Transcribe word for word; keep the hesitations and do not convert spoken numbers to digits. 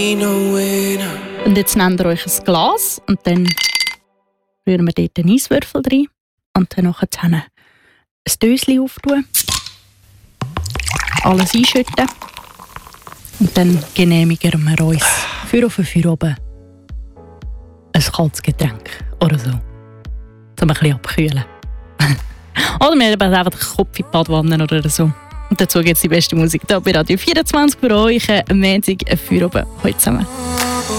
Und jetzt nehmt ihr euch ein Glas und dann rühren wir dort einen Eiswürfel rein und dann nachher ein Döschen auftun. Alles einschütten. Und dann genehmigen wir uns für auf für oben ein kaltes Getränk oder so. Um ein bisschen abkühlen. Oder wir haben einfach den Kopf in die Badwanne oder so. Und dazu gibt es die beste Musik hier bei Radio vierundzwanzig für euch. Am Montag für oben. Heute zusammen.